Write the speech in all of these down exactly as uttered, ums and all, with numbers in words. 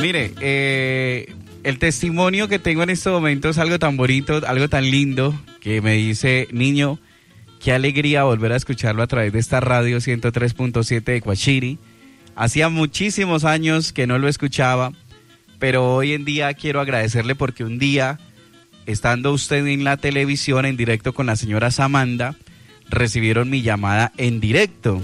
Mire, eh, el testimonio que tengo en este momento es algo tan bonito, algo tan lindo, que me dice, niño, qué alegría volver a escucharlo a través de esta radio ciento tres punto siete de Guachiri. Hacía muchísimos años que no lo escuchaba, pero hoy en día quiero agradecerle porque un día, estando usted en la televisión en directo con la señora Samanda, recibieron mi llamada en directo.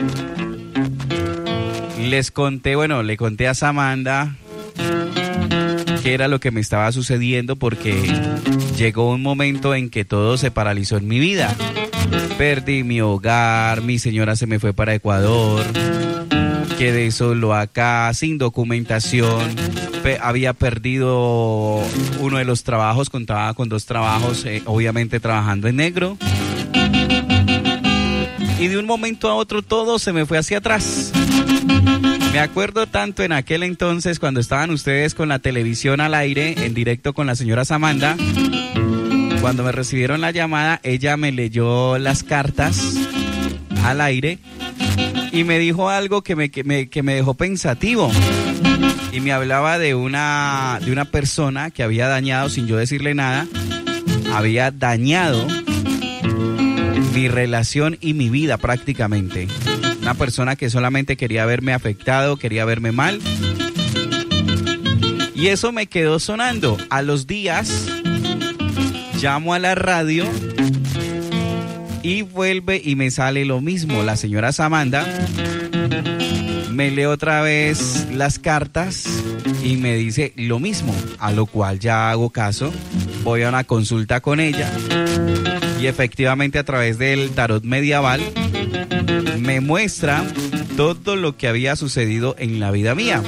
Les conté, bueno, le conté a Samanda qué era lo que me estaba sucediendo porque llegó un momento en que todo se paralizó en mi vida. Perdí mi hogar, mi señora se me fue para Ecuador, quedé solo acá, sin documentación, Pe- había perdido uno de los trabajos, contaba con dos trabajos, eh, obviamente trabajando en negro. Y de un momento a otro todo se me fue hacia atrás. Me acuerdo tanto en aquel entonces cuando estaban ustedes con la televisión al aire, en directo con la señora Samanda. Cuando me recibieron la llamada, ella me leyó las cartas al aire y me dijo algo que me, que me, que me dejó pensativo. Y me hablaba de una, de una persona que había dañado, sin yo decirle nada, había dañado mi relación y mi vida prácticamente. Una persona que solamente quería verme afectado, quería verme mal. Y eso me quedó sonando. A los días llamo a la radio y vuelve y me sale lo mismo. La señora Samanda me lee otra vez las cartas y me dice lo mismo, a lo cual ya hago caso. Voy a una consulta con ella y efectivamente a través del tarot medieval me muestra todo lo que había sucedido en la vida mía.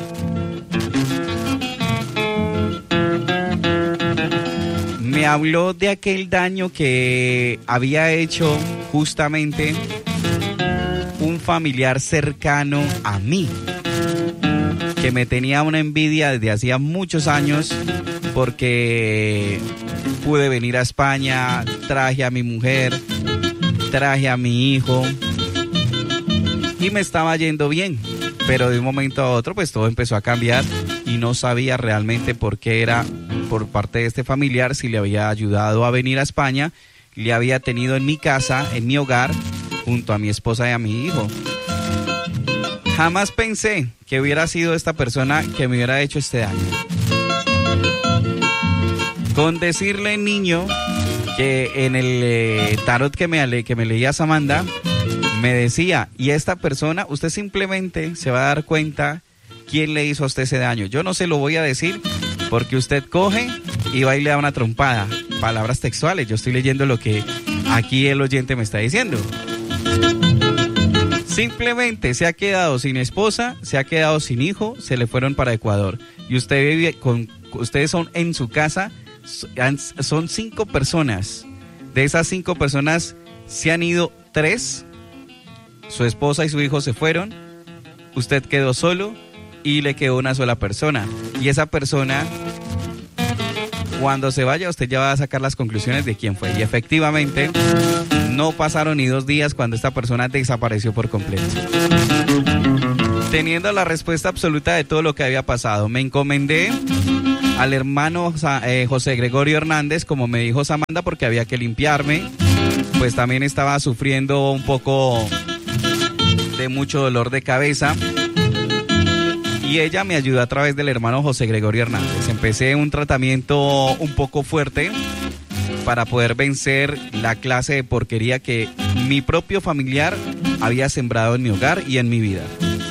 Me habló de aquel daño que había hecho justamente un familiar cercano a mí, que me tenía una envidia desde hacía muchos años porque pude venir a España, traje a mi mujer, traje a mi hijo y me estaba yendo bien, pero de un momento a otro pues todo empezó a cambiar y no sabía realmente por qué era por parte de este familiar, si le había ayudado a venir a España, le había tenido en mi casa, en mi hogar, junto a mi esposa y a mi hijo. Jamás pensé que hubiera sido esta persona que me hubiera hecho este daño. Con decirle, niño, que en el eh, tarot que me, que me leía Samanda, me decía, y esta persona, usted simplemente se va a dar cuenta quién le hizo a usted ese daño. Yo no se lo voy a decir porque usted coge y va y le da una trompada. Palabras textuales, yo estoy leyendo lo que aquí el oyente me está diciendo. Simplemente se ha quedado sin esposa, se ha quedado sin hijo, se le fueron para Ecuador. Y usted vive con, ustedes son en su casa, son cinco personas. De esas cinco personas se han ido tres, su esposa y su hijo se fueron, usted quedó solo y le quedó una sola persona. Y esa persona, cuando se vaya, usted ya va a sacar las conclusiones de quién fue. Y efectivamente, no pasaron ni dos días cuando esta persona desapareció por completo. Teniendo la respuesta absoluta de todo lo que había pasado, me encomendé al hermano eh, José Gregorio Hernández, como me dijo Samanda, porque había que limpiarme. Pues también estaba sufriendo un poco de mucho dolor de cabeza. Y ella me ayudó a través del hermano José Gregorio Hernández. Empecé un tratamiento un poco fuerte para poder vencer la clase de porquería que mi propio familiar había sembrado en mi hogar y en mi vida.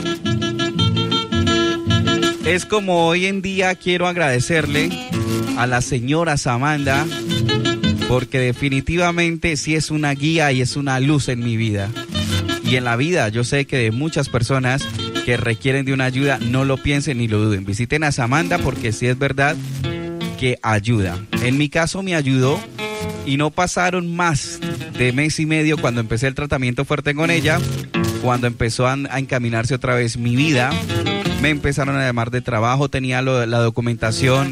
Es como hoy en día quiero agradecerle a la señora Samanda, porque definitivamente sí es una guía y es una luz en mi vida. Y en la vida yo sé que de muchas personas que requieren de una ayuda, no lo piensen ni lo duden. Visiten a Samanda porque sí es verdad que ayuda. En mi caso me ayudó y no pasaron más de mes y medio cuando empecé el tratamiento fuerte con ella, cuando empezó a, a encaminarse otra vez mi vida. Me empezaron a llamar de trabajo, tenía lo, la documentación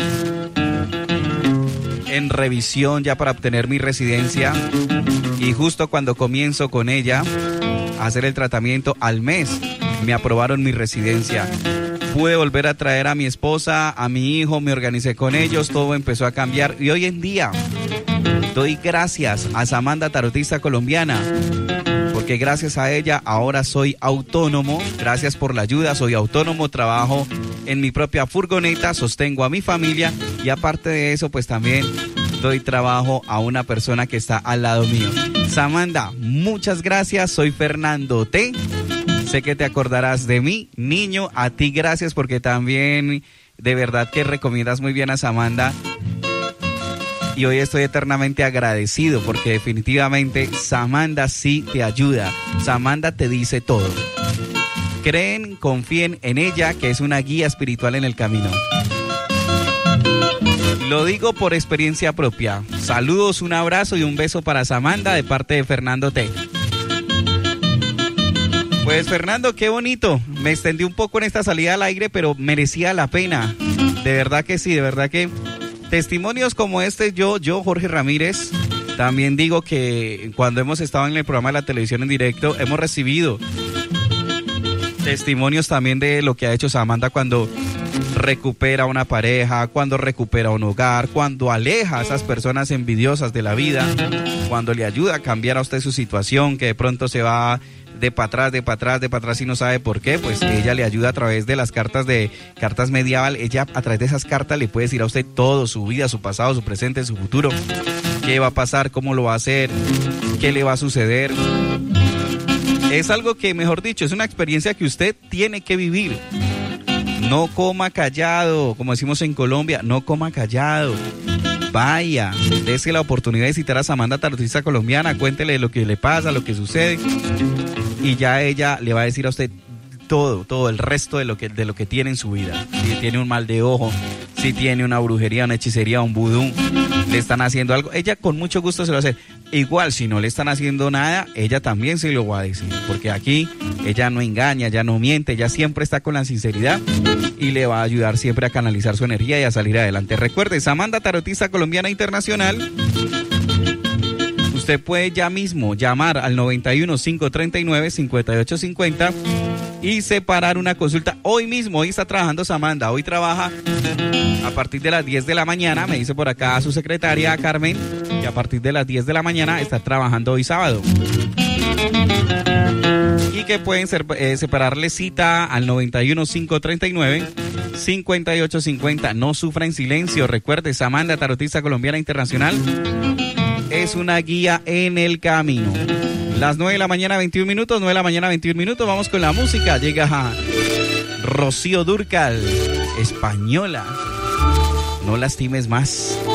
en revisión ya para obtener mi residencia. Y justo cuando comienzo con ella a hacer el tratamiento, al mes me aprobaron mi residencia. Pude volver a traer a mi esposa, a mi hijo, me organicé con ellos, todo empezó a cambiar. Y hoy en día doy gracias a Samantha, tarotista colombiana, porque gracias a ella ahora soy autónomo. Gracias por la ayuda, soy autónomo, trabajo en mi propia furgoneta, sostengo a mi familia y aparte de eso pues también doy trabajo a una persona que está al lado mío. Samantha, muchas gracias, soy Fernando T. Sé que te acordarás de mí, niño, a ti gracias porque también de verdad que recomiendas muy bien a Samantha. Y hoy estoy eternamente agradecido porque definitivamente Samantha sí te ayuda. Samantha te dice todo. Creen, confíen en ella, que es una guía espiritual en el camino. Lo digo por experiencia propia. Saludos, un abrazo y un beso para Samantha de parte de Fernando T. Pues Fernando, qué bonito. Me extendí un poco en esta salida al aire, pero merecía la pena. De verdad que sí, de verdad que testimonios como este, yo, yo, Jorge Ramírez, también digo que cuando hemos estado en el programa de la televisión en directo, hemos recibido testimonios también de lo que ha hecho Samantha cuando recupera una pareja, cuando recupera un hogar, cuando aleja a esas personas envidiosas de la vida, cuando le ayuda a cambiar a usted su situación, que de pronto se va de para atrás, de para atrás, de para atrás y no sabe por qué, pues ella le ayuda a través de las cartas de cartas medieval. Ella a través de esas cartas le puede decir a usted todo, su vida, su pasado, su presente, su futuro, qué va a pasar, cómo lo va a hacer, qué le va a suceder. Es algo que, mejor dicho, es una experiencia que usted tiene que vivir. No coma callado, como decimos en Colombia, no coma callado. Vaya, dése la oportunidad de citar a Samantha, tarotista colombiana, cuéntele lo que le pasa, lo que sucede y ya ella le va a decir a usted todo, todo el resto de lo que, de lo que tiene en su vida. Si tiene un mal de ojo, si tiene una brujería, una hechicería, un vudú, le están haciendo algo, ella con mucho gusto se lo va a hacer. Igual, si no le están haciendo nada, ella también se lo va a decir, porque aquí ella no engaña, ella no miente, ella siempre está con la sinceridad y le va a ayudar siempre a canalizar su energía y a salir adelante. Recuerde, Samantha, tarotista colombiana internacional. Usted puede ya mismo llamar al noventa y uno, cinco treinta y nueve, cincuenta y ocho cincuenta y separar una consulta hoy mismo. Hoy está trabajando Samantha, hoy trabaja a partir de las diez de la mañana, me dice por acá su secretaria Carmen, y a partir de las diez de la mañana está trabajando hoy sábado. Y que pueden ser, eh, separarle cita al noventa y uno, cinco treinta y nueve, cincuenta y ocho cincuenta. No sufra en silencio. Recuerde, Samantha, tarotista colombiana internacional, es una guía en el camino. Las nueve de la mañana, veintiún minutos, nueve de la mañana, veintiún minutos. Vamos con la música. Llega a Rocío Dúrcal, Española. No lastimes más.